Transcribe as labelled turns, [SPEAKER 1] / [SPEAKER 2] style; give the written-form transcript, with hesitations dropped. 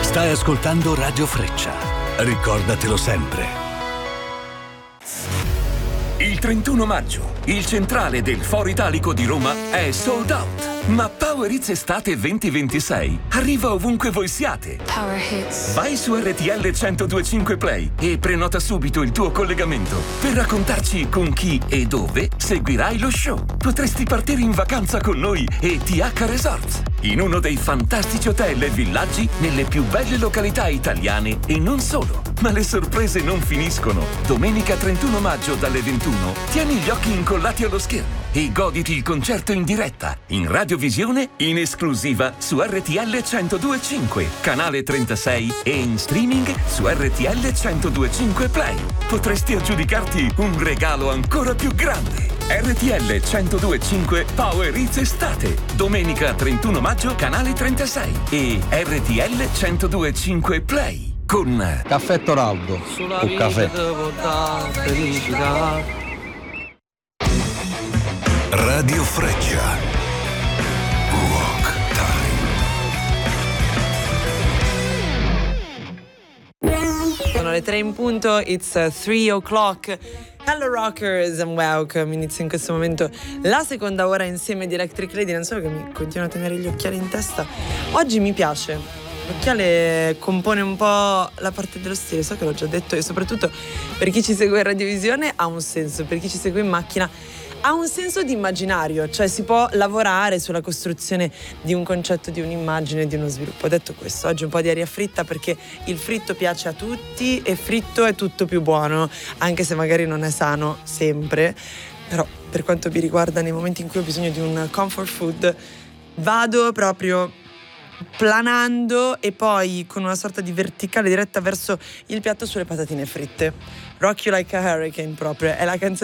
[SPEAKER 1] Stai ascoltando Radio Freccia. Ricordatelo sempre.
[SPEAKER 2] Il 31 maggio, il centrale del Foro Italico di Roma è sold out. Ma Power Hits Estate 2026 arriva ovunque voi siate.
[SPEAKER 3] Power Hits.
[SPEAKER 2] Vai su RTL 1025 Play e prenota subito il tuo collegamento per raccontarci con chi e dove seguirai lo show. Potresti partire in vacanza con noi e TH Resorts, in uno dei fantastici hotel e villaggi nelle più belle località italiane e non solo. Ma le sorprese non finiscono. Domenica 31 maggio dalle 21 tieni gli occhi incollati allo schermo e goditi il concerto in diretta, in radiovisione, in esclusiva su RTL 1025, canale 36 e in streaming su RTL 1025 Play. Potresti aggiudicarti un regalo ancora più grande. RTL 1025 Power Hits Estate, domenica 31 maggio, canale 36 e RTL 1025 Play. Con
[SPEAKER 4] Caffè Toraldo o caffè.
[SPEAKER 1] Radio Freccia. Rock Time.
[SPEAKER 5] Sono le 3 in punto, it's 3 o'clock. Hello rockers and welcome. Inizio in questo momento la seconda ora insieme di Electric Lady. Non so che mi continuo a tenere gli occhiali in testa. Oggi mi piace. L'occhiale compone un po' la parte dello stile, so che l'ho già detto, e soprattutto per chi ci segue in radiovisione ha un senso, per chi ci segue in macchina ha un senso di immaginario, cioè si può lavorare sulla costruzione di un concetto, di un'immagine, di uno sviluppo. Detto questo, oggi un po' di aria fritta perché il fritto piace a tutti e fritto è tutto più buono, anche se magari non è sano sempre, però per quanto mi riguarda nei momenti in cui ho bisogno di un comfort food vado proprio planando e poi con una sorta di verticale diretta verso il piatto sulle patatine fritte. Rock You Like a Hurricane proprio, è la canzone